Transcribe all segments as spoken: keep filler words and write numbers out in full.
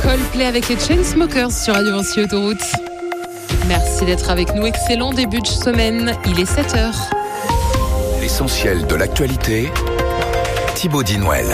Coldplay avec les Chainsmokers sur Radio Vinci Autoroute. Merci d'être avec nous. Excellent début de semaine. Il est sept heures. L'essentiel de l'actualité, Thibaut Dinouel.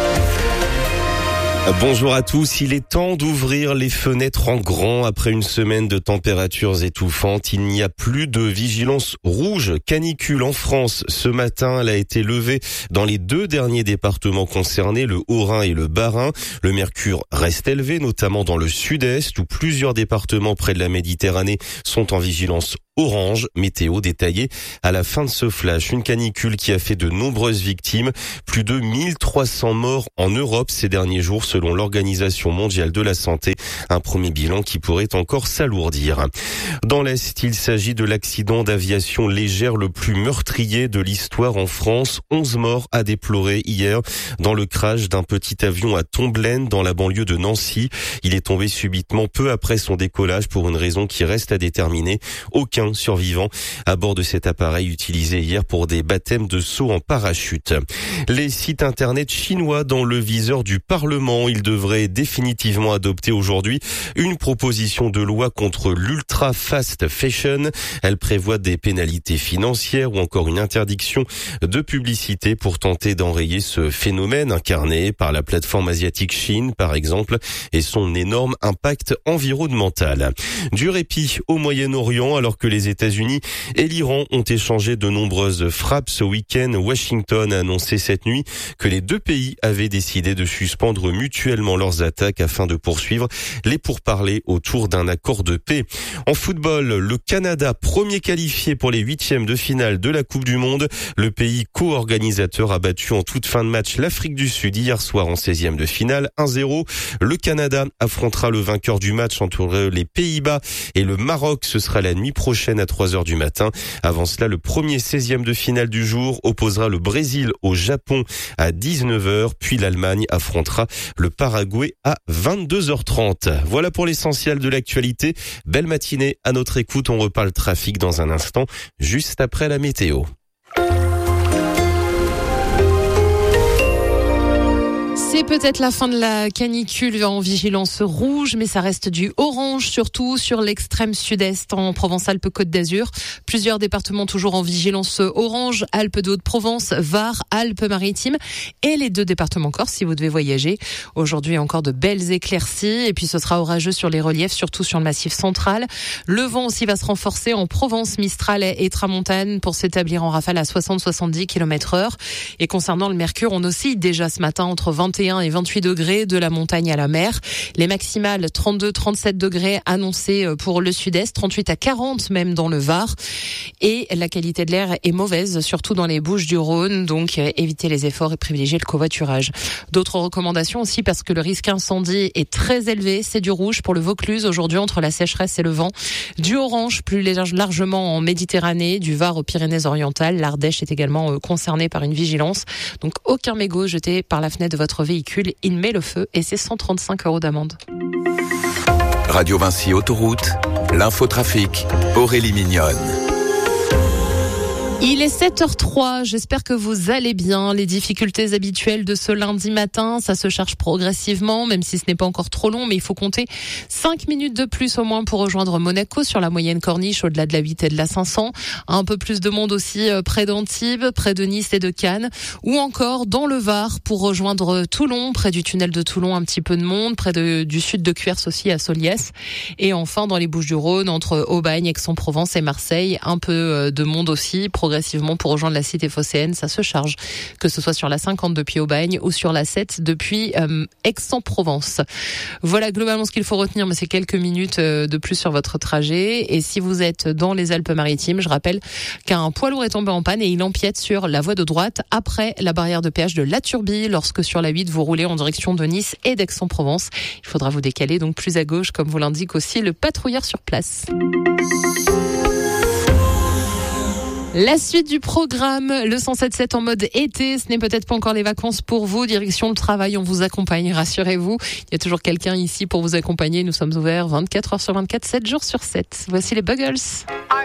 Bonjour à tous, il est temps d'ouvrir les fenêtres en grand après une semaine de températures étouffantes. Il n'y a plus de vigilance rouge canicule en France. Ce matin, elle a été levée dans les deux derniers départements concernés, le Haut-Rhin et le Bas-Rhin. Le mercure reste élevé, notamment dans le sud-est, où plusieurs départements près de la Méditerranée sont en vigilance orange. Météo détaillée à la fin de ce flash. Une canicule qui a fait de nombreuses victimes. Plus de mille trois cents morts en Europe ces derniers jours, selon l'Organisation mondiale de la santé. Un premier bilan qui pourrait encore s'alourdir. Dans l'Est, il s'agit de l'accident d'aviation légère le plus meurtrier de l'histoire en France. onze morts à déplorer hier dans le crash d'un petit avion à Tomblaine, dans la banlieue de Nancy. Il est tombé subitement peu après son décollage pour une raison qui reste à déterminer. Aucun survivant à bord de cet appareil utilisé hier pour des baptêmes de saut en parachute. Les sites internet chinois dans le viseur du Parlement. Ils devraient définitivement adopter aujourd'hui une proposition de loi contre l'ultra fast fashion. Elle prévoit des pénalités financières ou encore une interdiction de publicité pour tenter d'enrayer ce phénomène incarné par la plateforme asiatique Chine, par exemple, et son énorme impact environnemental. Du répit au Moyen-Orient alors que les États-Unis et l'Iran ont échangé de nombreuses frappes ce week-end. Washington a annoncé cette nuit que les deux pays avaient décidé de suspendre mutuellement leurs attaques afin de poursuivre les pourparlers autour d'un accord de paix. En football, le Canada, premier qualifié pour les huitièmes de finale de la Coupe du Monde. Le pays co-organisateur a battu en toute fin de match l'Afrique du Sud hier soir en seizième de finale, un zéro. Le Canada affrontera le vainqueur du match entre les Pays-Bas et le Maroc. Ce sera la nuit prochaine à trois heures du matin. Avant cela, le premier seizième de finale du jour opposera le Brésil au Japon à dix-neuf heures, puis l'Allemagne affrontera le Paraguay à vingt-deux heures trente. Voilà pour l'essentiel de l'actualité. Belle matinée à notre écoute. On reparle trafic dans un instant, juste après la météo. C'est peut-être la fin de la canicule en vigilance rouge, mais ça reste du orange, surtout sur l'extrême sud-est en Provence-Alpes-Côte d'Azur. Plusieurs départements toujours en vigilance orange, Alpes de Haute-Provence, Var, Alpes-Maritimes et les deux départements Corse si vous devez voyager. Aujourd'hui, encore de belles éclaircies et puis ce sera orageux sur les reliefs, surtout sur le massif central. Le vent aussi va se renforcer en Provence, Mistral et Tramontane pour s'établir en rafale à soixante à soixante-dix kilomètres heure. Et concernant le mercure, on oscille déjà ce matin entre vingt et un et vingt-huit degrés de la montagne à la mer. Les maximales trente-deux à trente-sept degrés annoncés pour le sud-est, trente-huit à quarante même dans le Var. Et la qualité de l'air est mauvaise, surtout dans les Bouches-du-Rhône, donc évitez les efforts et privilégiez le covoiturage. D'autres recommandations aussi parce que le risque incendie est très élevé, c'est du rouge pour le Vaucluse aujourd'hui entre la sécheresse et le vent. Du orange plus largement en Méditerranée, du Var aux Pyrénées-Orientales. L'Ardèche est également concernée par une vigilance. Donc aucun mégot jeté par la fenêtre de votre véhicule, il met le feu et c'est cent trente-cinq euros d'amende. Radio Vinci Autoroute, l'infotrafic, Aurélie Mignonne. Il est sept heures trois, j'espère que vous allez bien. Les difficultés habituelles de ce lundi matin, ça se charge progressivement, même si ce n'est pas encore trop long, mais il faut compter cinq minutes de plus au moins pour rejoindre Monaco sur la moyenne corniche au-delà de la huit et de la cinq cents. Un peu plus de monde aussi près d'Antibes, près de Nice et de Cannes, ou encore dans le Var pour rejoindre Toulon, près du tunnel de Toulon, un petit peu de monde, près de, du sud de Cuers aussi à Soliès. Et enfin dans les Bouches-du-Rhône, entre Aubagne, Aix-en-Provence et Marseille, un peu de monde aussi, progressivement pour rejoindre la cité phocéenne, ça se charge, que ce soit sur la cinquante depuis Aubagne ou sur la sept depuis euh, Aix-en-Provence. Voilà globalement ce qu'il faut retenir, mais c'est quelques minutes euh, de plus sur votre trajet. Et si vous êtes dans les Alpes-Maritimes, je rappelle qu'un poids lourd est tombé en panne et il empiète sur la voie de droite après la barrière de péage de La Turbie, lorsque sur la huit vous roulez en direction de Nice et d'Aix-en-Provence. Il faudra vous décaler donc plus à gauche, comme vous l'indique aussi le patrouilleur sur place. La suite du programme, le cent sept sept en mode été, ce n'est peut-être pas encore les vacances pour vous, direction le travail, on vous accompagne, rassurez-vous. Il y a toujours quelqu'un ici pour vous accompagner, nous sommes ouverts vingt-quatre heures sur vingt-quatre, sept jours sur sept. Voici les Buggles.